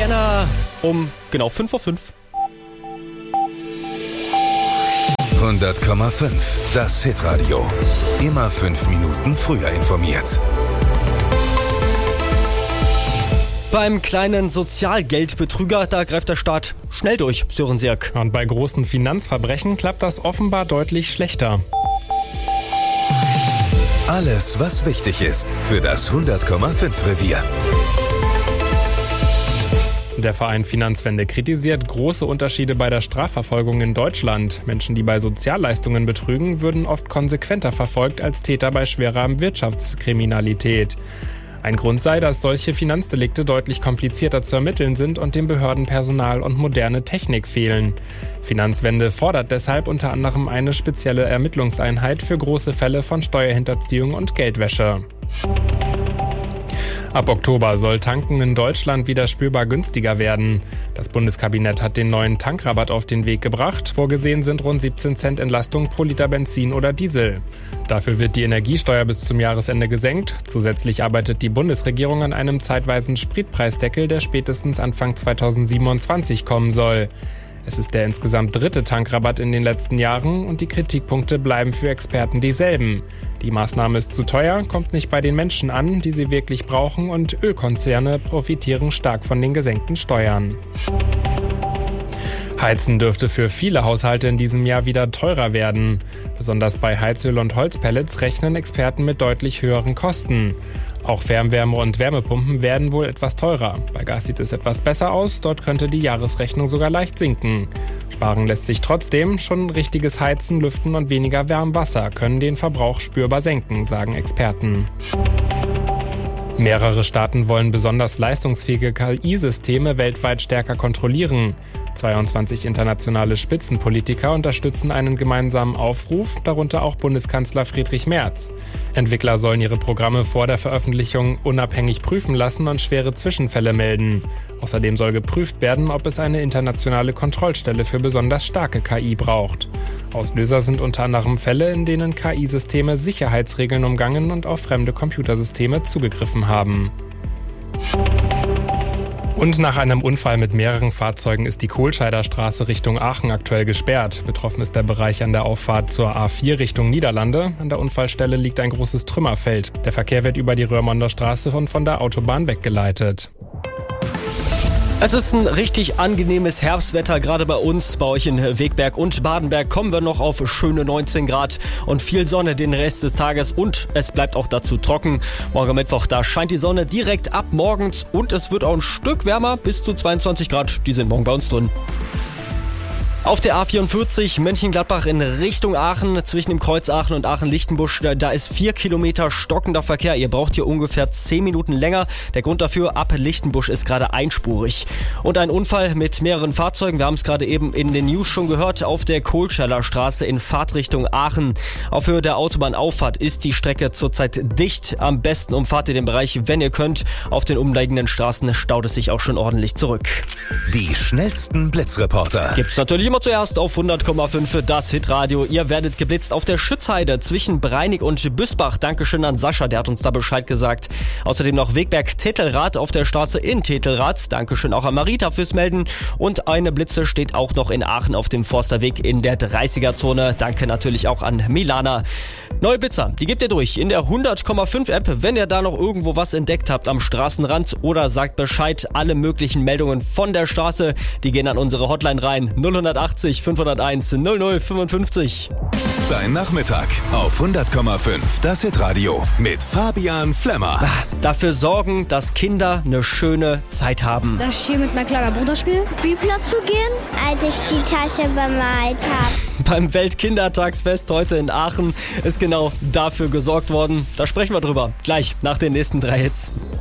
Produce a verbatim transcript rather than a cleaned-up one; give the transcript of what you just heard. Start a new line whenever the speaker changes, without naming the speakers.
Rihanna um genau fünf Uhr fünf.
hundert Komma fünf, das Hitradio. Immer fünf Minuten früher informiert.
Beim kleinen Sozialgeldbetrüger, da greift der Staat schnell durch, Sören Sirk.
Und bei großen Finanzverbrechen klappt das offenbar deutlich schlechter.
Alles, was wichtig ist für das hundert Komma fünf Revier.
Der Verein Finanzwende kritisiert große Unterschiede bei der Strafverfolgung in Deutschland. Menschen, die bei Sozialleistungen betrügen, würden oft konsequenter verfolgt als Täter bei schwerer Wirtschaftskriminalität. Ein Grund sei, dass solche Finanzdelikte deutlich komplizierter zu ermitteln sind und dem Behördenpersonal und moderne Technik fehlen. Finanzwende fordert deshalb unter anderem eine spezielle Ermittlungseinheit für große Fälle von Steuerhinterziehung und Geldwäsche. Ab Oktober soll Tanken in Deutschland wieder spürbar günstiger werden. Das Bundeskabinett hat den neuen Tankrabatt auf den Weg gebracht. Vorgesehen sind rund siebzehn Cent Entlastung pro Liter Benzin oder Diesel. Dafür wird die Energiesteuer bis zum Jahresende gesenkt. Zusätzlich arbeitet die Bundesregierung an einem zeitweisen Spritpreisdeckel, der spätestens Anfang zweitausendsiebenundzwanzig kommen soll. Es ist der insgesamt dritte Tankrabatt in den letzten Jahren und die Kritikpunkte bleiben für Experten dieselben. Die Maßnahme ist zu teuer, kommt nicht bei den Menschen an, die sie wirklich brauchen, und Ölkonzerne profitieren stark von den gesenkten Steuern. Heizen dürfte für viele Haushalte in diesem Jahr wieder teurer werden. Besonders bei Heizöl und Holzpellets rechnen Experten mit deutlich höheren Kosten. Auch Fernwärme und Wärmepumpen werden wohl etwas teurer. Bei Gas sieht es etwas besser aus, dort könnte die Jahresrechnung sogar leicht sinken. Sparen lässt sich trotzdem, schon richtiges Heizen, Lüften und weniger Wärmwasser können den Verbrauch spürbar senken, sagen Experten. Mehrere Staaten wollen besonders leistungsfähige K I-Systeme weltweit stärker kontrollieren. zweiundzwanzig internationale Spitzenpolitiker unterstützen einen gemeinsamen Aufruf, darunter auch Bundeskanzler Friedrich Merz. Entwickler sollen ihre Programme vor der Veröffentlichung unabhängig prüfen lassen und schwere Zwischenfälle melden. Außerdem soll geprüft werden, ob es eine internationale Kontrollstelle für besonders starke K I braucht. Auslöser sind unter anderem Fälle, in denen K I-Systeme Sicherheitsregeln umgangen und auf fremde Computersysteme zugegriffen haben. Und nach einem Unfall mit mehreren Fahrzeugen ist die Kohlscheider Straße Richtung Aachen aktuell gesperrt. Betroffen ist der Bereich an der Auffahrt zur A vier Richtung Niederlande. An der Unfallstelle liegt ein großes Trümmerfeld. Der Verkehr wird über die Röhrmonder Straße und von der Autobahn weggeleitet.
Es ist ein richtig angenehmes Herbstwetter, gerade bei uns, bei euch in Wegberg und Badenberg kommen wir noch auf schöne neunzehn Grad und viel Sonne den Rest des Tages und es bleibt auch dazu trocken. Morgen Mittwoch, da scheint die Sonne direkt ab morgens und es wird auch ein Stück wärmer, bis zu zweiundzwanzig Grad, die sind morgen bei uns drin. Auf der A vierundvierzig Mönchengladbach in Richtung Aachen, zwischen dem Kreuz Aachen und Aachen-Lichtenbusch, da, da ist vier Kilometer stockender Verkehr. Ihr braucht hier ungefähr zehn Minuten länger. Der Grund dafür, ab Lichtenbusch ist gerade einspurig. Und ein Unfall mit mehreren Fahrzeugen, wir haben es gerade eben in den News schon gehört, auf der Kohlscheider Straße in Fahrtrichtung Aachen. Auf Höhe der Autobahnauffahrt ist die Strecke zurzeit dicht. Am besten umfahrt ihr den Bereich, wenn ihr könnt. Auf den umliegenden Straßen staut es sich auch schon ordentlich zurück.
Die schnellsten Blitzreporter
Gibt's natürlich immer zuerst auf hundert Komma fünf das Hitradio. Ihr werdet geblitzt auf der Schützheide zwischen Breinig und Büsbach. Dankeschön an Sascha, der hat uns da Bescheid gesagt. Außerdem noch Wegberg-Tettelrath auf der Straße in Tettelrath. Dankeschön auch an Marita fürs Melden. Und eine Blitze steht auch noch in Aachen auf dem Forsterweg in der dreißiger-Zone. Danke natürlich auch an Milana. Neue Blitzer, die gebt ihr durch in der hundert Komma fünf App, wenn ihr da noch irgendwo was entdeckt habt am Straßenrand oder sagt Bescheid. Alle möglichen Meldungen von der Straße, die gehen an unsere Hotline rein. null achtzig fünfhunderteins null null fünfundfünfzig.
Dein Nachmittag auf hundert Komma fünf, das Hitradio mit Fabian Flemmer.
Dafür sorgen, dass Kinder eine schöne Zeit haben.
Dass ich hier mit meinem kleinen Bruder spiele, Spielplatz zu gehen, als ich die Tasche bemalt habe.
Beim Weltkindertagsfest heute in Aachen ist genau dafür gesorgt worden. Da sprechen wir drüber. Gleich nach den nächsten drei Hits.